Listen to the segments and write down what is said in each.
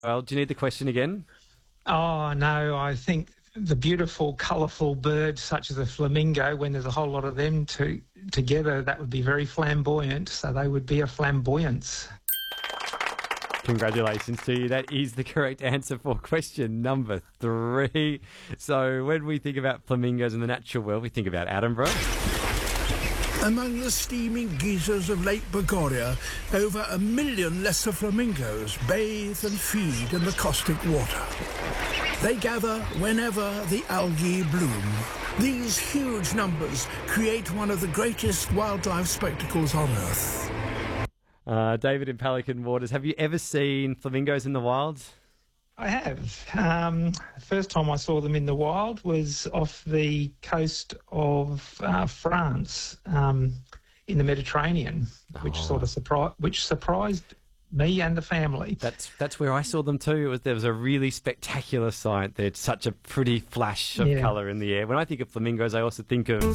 Well, do you need the question again? Oh, no, I think the beautiful, colourful birds such as a flamingo, when there's a whole lot of them together, that would be very flamboyant, so they would be a flamboyance. Congratulations to you. That is the correct answer for question number 3. So when we think about flamingos in the natural world, we think about Attenborough. Among the steaming geysers of Lake Bogoria, over 1 million lesser flamingos bathe and feed in the caustic water. They gather whenever the algae bloom. These huge numbers create one of the greatest wildlife spectacles on Earth. David in Pelican Waters, have you ever seen flamingos in the wild? I have. The first time I saw them in the wild was off the coast of France, in the Mediterranean, which surprised me and the family. That's where I saw them too. There was a really spectacular sight. There's such a pretty flash of colour in the air. When I think of flamingos, I also think of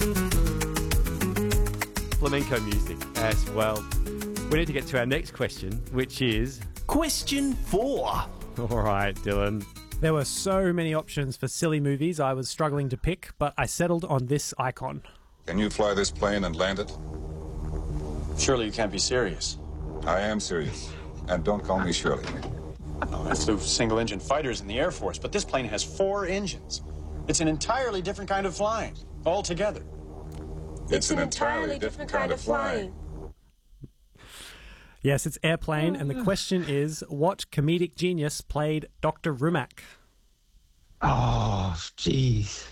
flamenco music as well. We need to get to our next question, which is... Question 4. All right, Dylan. There were so many options for silly movies I was struggling to pick, but I settled on this icon. Can you fly this plane and land it? Surely you can't be serious. I am serious. And don't call me Shirley. I flew single-engine fighters in the Air Force, but this plane has 4 engines. It's an entirely different kind of flying, altogether. It's an entirely different kind of flying. Yes, it's Airplane, and the question is, what comedic genius played Dr. Rumack? Oh, jeez.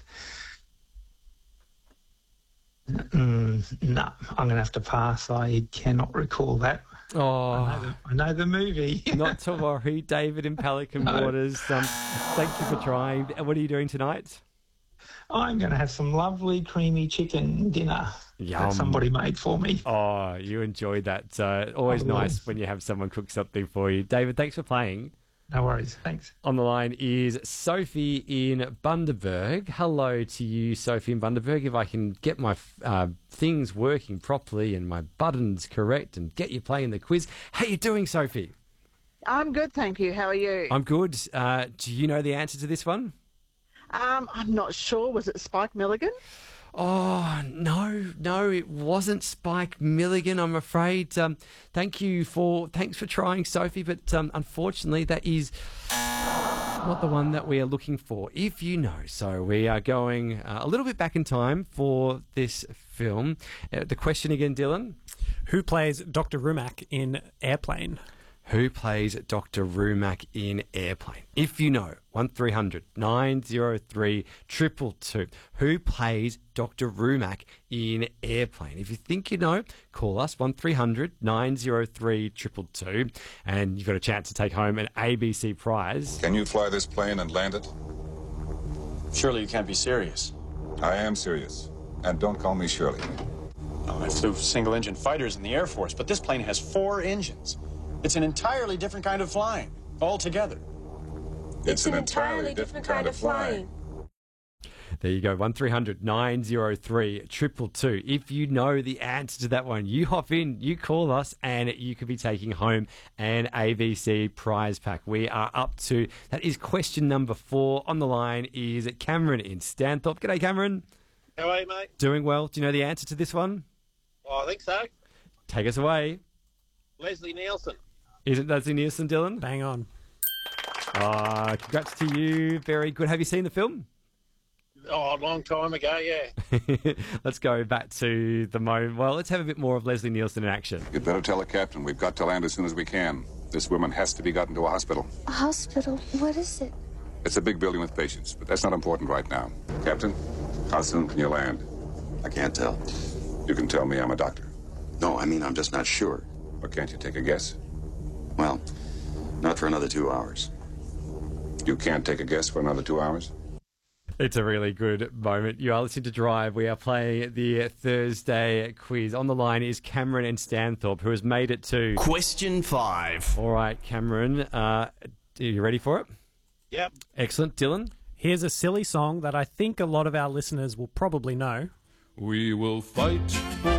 No, I'm going to have to pass. I cannot recall that. Oh, I know the movie. Not to worry, David in Pelican Waters. Thank you for trying. What are you doing tonight? I'm going to have some lovely creamy chicken dinner that somebody made for me. Oh, you enjoyed that. Always nice when you have someone cook something for you. David, thanks for playing. No worries. Thanks. On the line is Sophie in Bundaberg. Hello to you, Sophie in Bundaberg. If I can get my things working properly and my buttons correct and get you playing the quiz. How you doing, Sophie? I'm good, thank you. How are you? I'm good. Do you know the answer to this one? I'm not sure. Was it Spike Milligan? Oh, no, it wasn't Spike Milligan, I'm afraid. Thanks for trying, Sophie, but unfortunately that is not the one that we are looking for, if you know. So we are going a little bit back in time for this film. The question again, Dylan? Who plays Dr. Rumack in Airplane? Who plays Dr. Rumack in Airplane? If you know, 1300 903 222. Who plays Dr. Rumack in Airplane? If you think you know, call us 1300 903 222, and you've got a chance to take home an ABC prize. Can you fly this plane and land it? Surely you can't be serious. I am serious. And don't call me Shirley. I flew single-engine fighters in the Air Force, but this plane has 4 engines. It's an entirely different kind of flying, altogether. It's an entirely different kind of flying. There you go, 1300 903 222. If you know the answer to that one, you hop in, you call us, and you could be taking home an ABC prize pack. We are up to, that is question number 4. On the line is Cameron in Stanthorpe. G'day, Cameron. How are you, mate? Doing well. Do you know the answer to this one? Oh, I think so. Take us away. Leslie Nielsen. Is it Leslie Nielsen, Dylan? Bang on. Congrats to you. Very good. Have you seen the film? Oh, a long time ago, yeah. Let's go back to the moment. Well, let's have a bit more of Leslie Nielsen in action. You'd better tell the captain we've got to land as soon as we can. This woman has to be gotten to a hospital. A hospital? What is it? It's a big building with patients, but that's not important right now. Captain, how soon can you land? I can't tell. You can tell me. I'm a doctor. No, I mean, I'm just not sure. Or can't you take a guess? Well, not for another 2 hours. You can't take a guess for another 2 hours? It's a really good moment. You are listening to Drive. We are playing the Thursday quiz. On the line is Cameron and Stanthorpe, who has made it to... Question 5. All right, Cameron, are you ready for it? Yep. Excellent. Dylan? Here's a silly song that I think a lot of our listeners will probably know. We will fight for